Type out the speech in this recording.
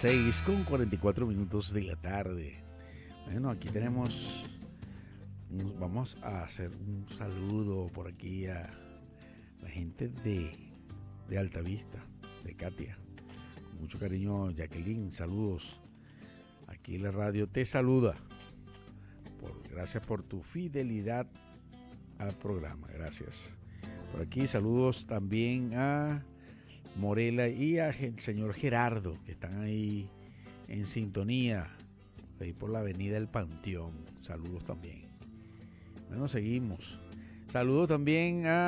6:44 de la tarde. Bueno, aquí tenemos, vamos a hacer un saludo por aquí a la gente de Altavista, de Katia. Con mucho cariño, Jacqueline, saludos. Aquí la radio te saluda. Gracias por tu fidelidad al programa, gracias. Por aquí saludos también a Morela y al señor Gerardo, que están ahí en sintonía, ahí por la avenida El Panteón. Saludos también. Bueno, seguimos. Saludos también a